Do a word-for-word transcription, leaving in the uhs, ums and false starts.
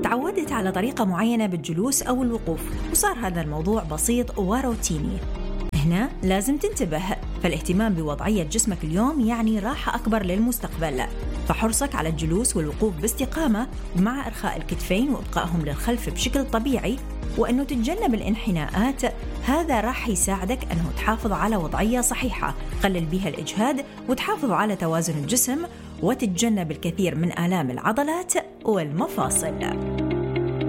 تعودت على طريقة معينة بالجلوس أو الوقوف وصار هذا الموضوع بسيط وروتيني. هنا لازم تنتبه، فالاهتمام بوضعية جسمك اليوم يعني راحة أكبر للمستقبل، فحرصك على الجلوس والوقوف باستقامة مع إرخاء الكتفين وإبقائهم للخلف بشكل طبيعي، وأنه تتجنب الانحناءات. هذا راح يساعدك أنه تحافظ على وضعية صحيحة، قلل بها الإجهاد وتحافظ على توازن الجسم، وتتجنب الكثير من آلام العضلات والمفاصل.